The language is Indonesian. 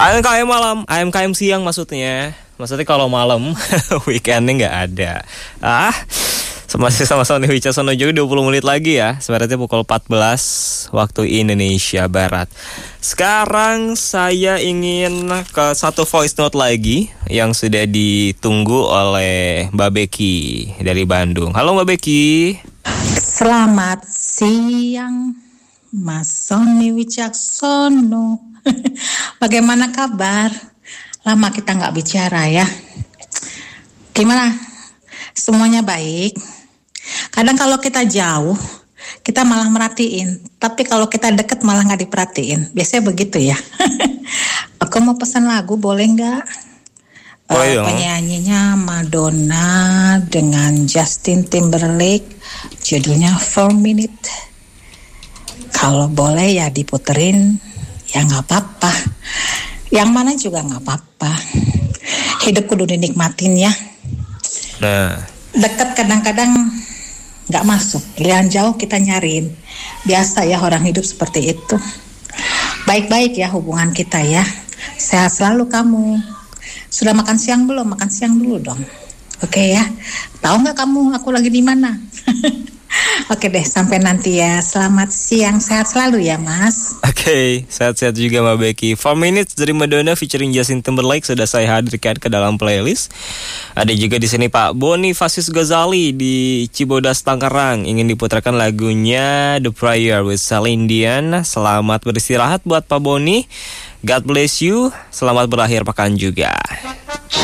AMKM malam, AMKM siang maksudnya. Maksudnya kalau malam weekendnya nggak ada. Masih sama Sony Wicaksono juga 20 menit lagi ya. Sebenarnya pukul 14 waktu Indonesia Barat. Sekarang saya ingin ke satu voice note lagi yang sudah ditunggu oleh Mbak Becky dari Bandung. Halo Mbak Becky. Selamat siang Mas Sony Wicaksono. Bagaimana kabar? Lama kita nggak bicara ya. Gimana? Semuanya baik? Kadang kalau kita jauh, kita malah merhatiin. Tapi kalau kita deket malah nggak diperhatiin. Biasanya begitu ya. Aku mau pesan lagu, boleh nggak? Penyanyinya Madonna dengan Justin Timberlake. Judulnya 4 Minute. Kalau boleh ya diputerin, ya nggak apa-apa. Yang mana juga nggak apa-apa. Hidup kudu dinikmatin ya. Nah, Dekat kadang-kadang nggak masuk, yang jauh kita nyariin. Biasa ya orang hidup seperti itu. Baik-baik ya hubungan kita ya. Sehat selalu kamu. Sudah makan siang belum? Makan siang dulu dong. Oke ya. Tahu nggak kamu aku lagi di mana? Oke deh, sampai nanti ya. Selamat siang, sehat selalu ya Mas. Oke, sehat-sehat juga Mbak Becky. 4 Minutes dari Madonna featuring Justin Timberlake sudah saya hadirkan ke dalam playlist. Ada juga di sini Pak Boni Fasis Ghazali di Cibodas Tangerang ingin diputarkan lagunya The Prayer with Celine Dion. Selamat beristirahat buat Pak Boni. God bless you. Selamat berakhir pekan juga.